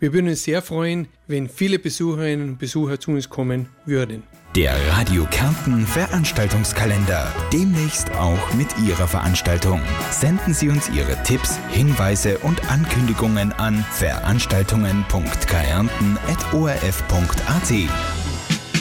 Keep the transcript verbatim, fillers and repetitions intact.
Wir würden uns sehr freuen, wenn viele Besucherinnen und Besucher zu uns kommen würden. Der Radio Kärnten Veranstaltungskalender. Demnächst auch mit Ihrer Veranstaltung. Senden Sie uns Ihre Tipps, Hinweise und Ankündigungen an veranstaltungen punkt kärnten at o r f punkt a t.